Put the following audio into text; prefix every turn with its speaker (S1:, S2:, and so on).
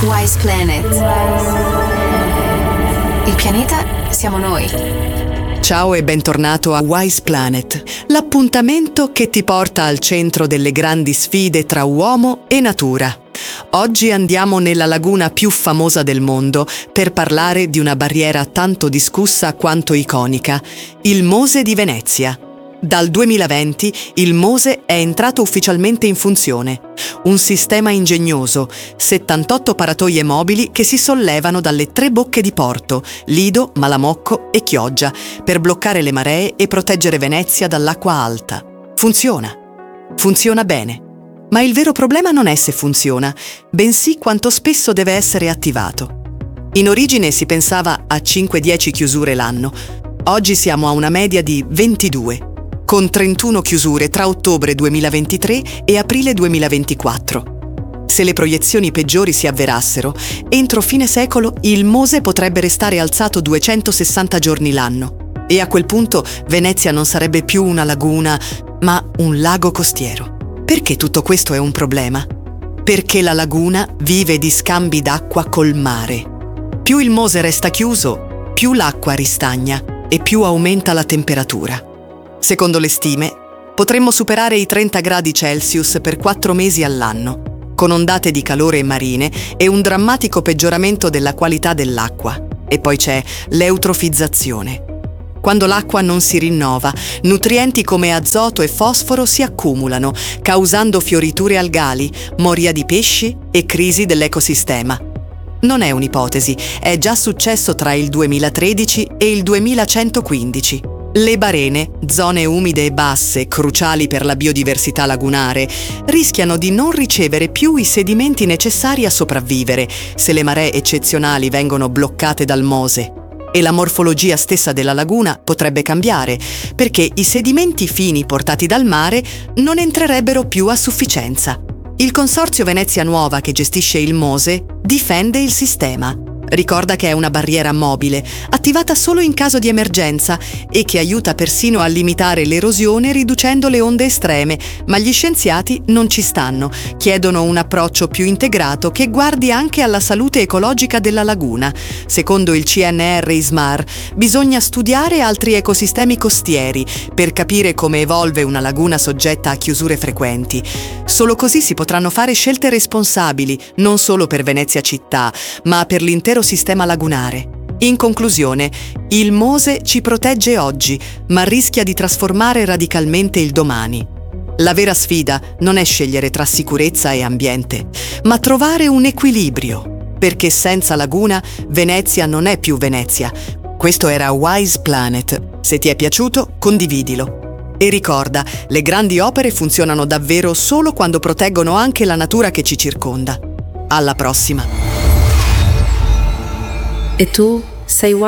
S1: Wise Planet. Il pianeta siamo noi.
S2: Ciao e bentornato a Wise Planet, l'appuntamento che ti porta al centro delle grandi sfide tra uomo e natura. Oggi andiamo nella laguna più famosa del mondo per parlare di una barriera tanto discussa quanto iconica, il Mose di Venezia. Dal 2020 il Mose è entrato ufficialmente in funzione. Un sistema ingegnoso, 78 paratoie mobili che si sollevano dalle 3 bocche di porto, Lido, Malamocco e Chioggia, per bloccare le maree e proteggere Venezia dall'acqua alta. Funziona bene. Ma il vero problema non è se funziona, bensì quanto spesso deve essere attivato. In origine si pensava a 5-10 chiusure l'anno. Oggi siamo a una media di 22. Con 31 chiusure tra ottobre 2023 e aprile 2024. Se le proiezioni peggiori si avverassero, entro fine secolo il Mose potrebbe restare alzato 260 giorni l'anno. E a quel punto Venezia non sarebbe più una laguna, ma un lago costiero. Perché tutto questo è un problema? Perché la laguna vive di scambi d'acqua col mare. Più il Mose resta chiuso, più l'acqua ristagna e più aumenta la temperatura. Secondo le stime, potremmo superare i 30 gradi Celsius per 4 mesi all'anno, con ondate di calore marine e un drammatico peggioramento della qualità dell'acqua. E poi c'è l'eutrofizzazione. Quando l'acqua non si rinnova, nutrienti come azoto e fosforo si accumulano, causando fioriture algali, moria di pesci e crisi dell'ecosistema. Non è un'ipotesi, è già successo tra il 2013 e il 2115. Le barene, zone umide e basse, cruciali per la biodiversità lagunare, rischiano di non ricevere più i sedimenti necessari a sopravvivere se le maree eccezionali vengono bloccate dal Mose. E la morfologia stessa della laguna potrebbe cambiare, perché i sedimenti fini portati dal mare non entrerebbero più a sufficienza. Il Consorzio Venezia Nuova, che gestisce il Mose, difende il sistema. Ricorda che è una barriera mobile, attivata solo in caso di emergenza e che aiuta persino a limitare l'erosione riducendo le onde estreme, ma gli scienziati non ci stanno, chiedono un approccio più integrato che guardi anche alla salute ecologica della laguna. Secondo il CNR ISMAR, bisogna studiare altri ecosistemi costieri per capire come evolve una laguna soggetta a chiusure frequenti. Solo così si potranno fare scelte responsabili, non solo per Venezia città, ma per l'intero sistema lagunare. In conclusione, il Mose ci protegge oggi, ma rischia di trasformare radicalmente il domani. La vera sfida non è scegliere tra sicurezza e ambiente, ma trovare un equilibrio, perché senza laguna Venezia non è più Venezia. Questo era Wise Planet. Se ti è piaciuto, condividilo. E ricorda, le grandi opere funzionano davvero solo quando proteggono anche la natura che ci circonda. Alla prossima!
S1: E tu sei